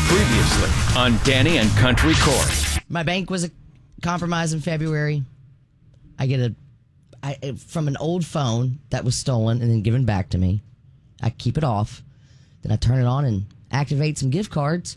Previously on Danny and Country Court. My bank was compromised in February. I get from an old phone that was stolen and then given back to me. I keep it off. Then I turn it on and activate some gift cards.